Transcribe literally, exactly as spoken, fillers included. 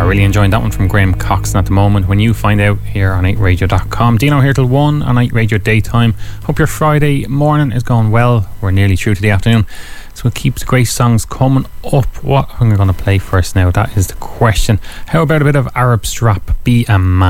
really enjoying that one from Graham Coxon at the moment. When You Find Out, here on eight radio dot com. Dino here till one on eight Radio Daytime. Hope your Friday morning is going well. We're nearly through to the afternoon, so we'll keep the great songs coming up. What am I going to play first now? That is the question. How about a bit of Arab Strap, Be a Man?